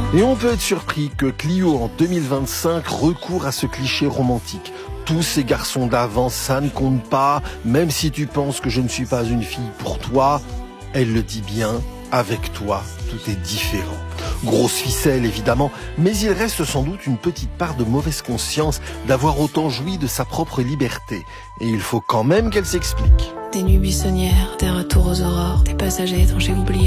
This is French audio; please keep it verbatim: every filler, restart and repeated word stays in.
Et on peut être surpris que Clio en deux mille vingt-cinq recourt à ce cliché romantique. Tous ces garçons d'avant, ça ne compte pas, même si tu penses que je ne suis pas une fille pour toi. Elle le dit bien, avec toi, tout est différent. Grosse ficelle évidemment, mais il reste sans doute une petite part de mauvaise conscience d'avoir autant joui de sa propre liberté. Et il faut quand même qu'elle s'explique. Des nuits buissonnières, des retours aux aurores, des passagers dont j'ai oublié